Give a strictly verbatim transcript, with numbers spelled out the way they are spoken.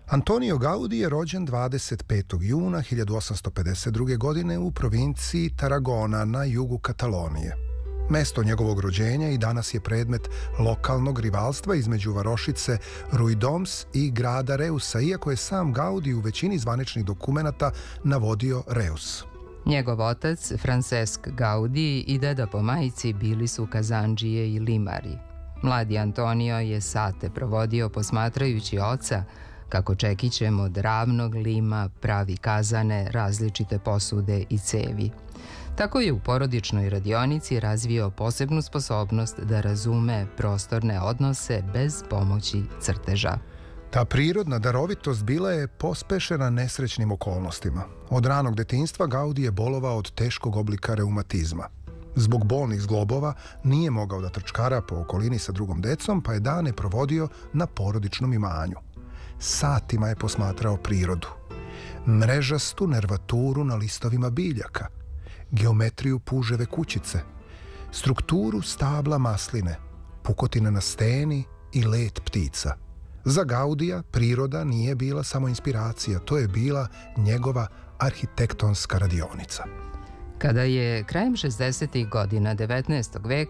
Antonio Gaudi je rođen dvadeset petog juna hiljadu osamsto pedeset druge. godine u provinciji Tarragona na jugu Katalonije. Mesto njegovog rođenja i danas je predmet lokalnog rivalstva između varošice Riudoms i grada Reusa, iako je sam Gaudi u većini zvaničnih dokumenata navodio Reus. Njegov otac, Francesc Gaudi, i deda po majici bili su kazandžije i limari. Mladi Antonio je sate provodio posmatrajući oca kako čekićem od ravnog lima pravi kazane, različite posude i cevi. Tako je u porodičnoj radionici razvio posebnu sposobnost da razume prostorne odnose bez pomoći crteža. Ta prirodna darovitost bila je pospešena nesrećnim okolnostima. Od ranog detinjstva Gaudi je bolovao od teškog oblika reumatizma. Zbog bolnih zglobova nije mogao da trčkara po okolini sa drugom decom, pa je dane provodio na porodičnom imanju. Satima je posmatrao prirodu, mrežastu nervaturu na listovima biljaka, geometriju puževe kućice, strukturu stabla masline, pukotine na steni i let ptica. Za Gaudija priroda nije bila samo inspiracija, to je bila njegova arhitektonska radionica. Kada je krajem šezdesetih godina devetnaestog veka